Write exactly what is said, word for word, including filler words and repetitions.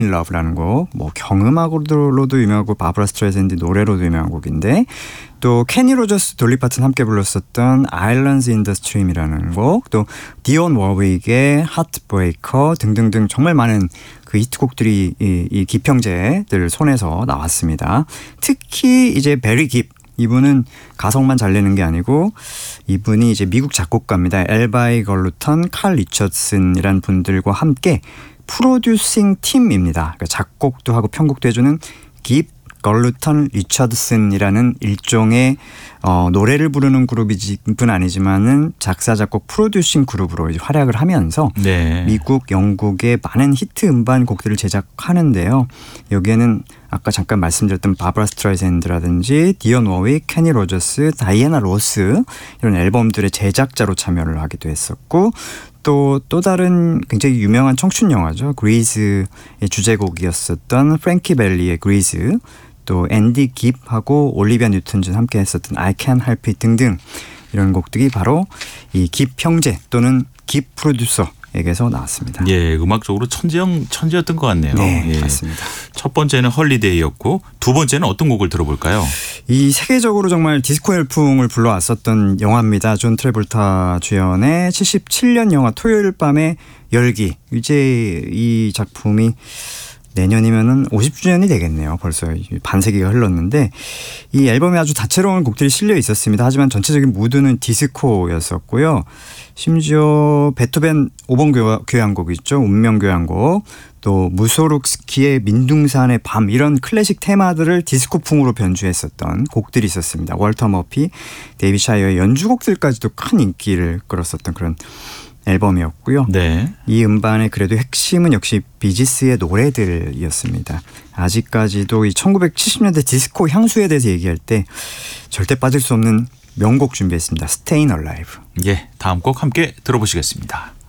Love라는 곡, 뭐 경음악으로도 유명하고 바브라 스트라이샌드 노래로도 유명한 곡인데 또 케니 로저스, 돌리 파튼 함께 불렀었던 Islands in the Stream이라는 곡, 또 디온 워윅의 Heartbreaker 등등등 정말 많은 그 히트곡들이 이, 이 기평제들 손에서 나왔습니다. 특히 이제 베리 깁, 이분은 가성만 잘 내는 게 아니고 이분이 이제 미국 작곡가입니다. 엘바이 걸루턴, 칼 리처슨이라는 분들과 함께 프로듀싱 팀입니다. 그러니까 작곡도 하고 편곡도 해주는 깁, 걸루턴, 리처드슨이라는 일종의 어, 노래를 부르는 그룹이뿐 아니지만은 작사, 작곡, 프로듀싱 그룹으로 이제 활약을 하면서 네. 미국, 영국의 많은 히트 음반 곡들을 제작하는데요. 여기에는 아까 잠깐 말씀드렸던 바브라 스트라이샌드라든지 디온 워윅, 케니 로저스, 다이애나 로스 이런 앨범들의 제작자로 참여를 하기도 했었고 또, 또 다른 굉장히 유명한 청춘 영화죠. 그리즈의 주제곡이었었던 프랭키 벨리의 그리즈, 또 앤디 깁하고 올리비아 뉴튼 존 함께 했었던 I Can't Help It 등등 이런 곡들이 바로 이 깁 형제 또는 깁 프로듀서에게서 나왔습니다. 예, 음악적으로 천재형 천재였던 것 같네요. 네, 예. 맞습니다. 첫 번째는 헐리데이였고 두 번째는 어떤 곡을 들어볼까요? 이 세계적으로 정말 디스코 열풍을 불러왔었던 영화입니다. 존 트래볼타 주연의 칠십칠 년 영화 토요일 밤의 열기. 이제 이 작품이 내년이면은 오십 주년이 되겠네요. 벌써 반세기가 흘렀는데 이 앨범에 아주 다채로운 곡들이 실려 있었습니다. 하지만 전체적인 무드는 디스코였었고요. 심지어 베토벤 오 번 교향곡 있죠. 운명 교향곡. 또 무소룩스키의 민둥산의 밤 이런 클래식 테마들을 디스코풍으로 변주했었던 곡들이 있었습니다. 월터 머피, 데이비 샤이어의 연주곡들까지도 큰 인기를 끌었었던 그런 앨범이었고요. 네. 이 음반의 그래도 핵심은 역시 비지스의 노래들이었습니다. 아직까지도 이 천구백칠십 년대 디스코 향수에 대해서 얘기할 때 절대 빠질 수 없는 명곡 준비했습니다. Stayin' Alive. 예, 다음 곡 함께 들어보시겠습니다.